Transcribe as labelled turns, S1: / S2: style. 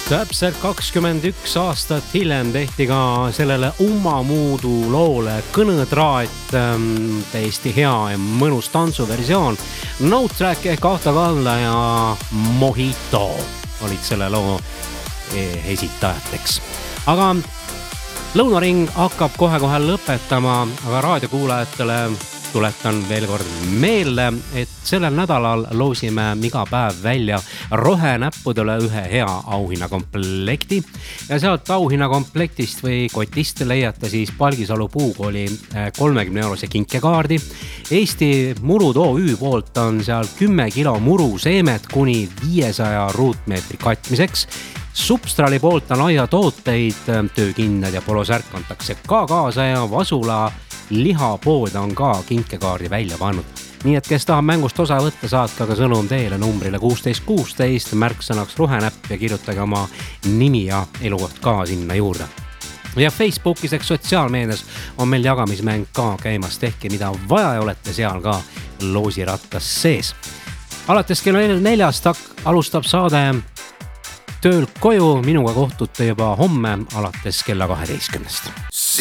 S1: Täpselt 21 aastat hiljem tehti ka sellele Ummamuudu loole kõnõtraat, täiesti hea ja mõnus tantsuversioon. Note Track ehk Ahto Kalla ja Mojito olid selle loo esitajateks. Aga Lõunaring hakkab kohe lõpetama, aga raadiokuulajatele tuletan veel kord meelde, et sellel nädalal loosime iga päev välja rohenäppudele ühe hea auhinnakomplekti ja sealt auhinnakomplektist või kotist leiate siis Palgisalu Puukooli 30-eurose kinkekaardi. Eesti Murud OÜ poolt on seal 10 kilo muruseemet kuni 500 ruutmeetri katmiseks. Substrali poolt on aiatooteid, töökindad ja polosärk antakse ka kaasa ja Vasula lihapood on ka kinkekaardi välja pannud. Nii et kes tahab mängust osa võtta, saatke aga sõnum teele numbrile 1616, märksõnaks rohenäpp ja kirjutage oma nimi ja elukoht ka sinna juurde. Ja Facebookis ehk sotsiaalmeedias on meil jagamismäng ka käimas, tehke mida vaja ja olete seal ka loosirattas sees. Alates kella 4 alustab saade Tööl koju, minuga kohtute juba homme alates kella 12.